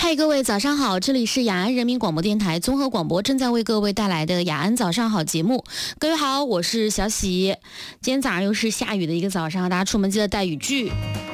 嗨，各位早上好，这里是雅安人民广播电台综合广播正在为各位带来的雅安早上好节目。各位好，我是小喜。今天早上又是下雨的一个早上，大家出门记得带雨具。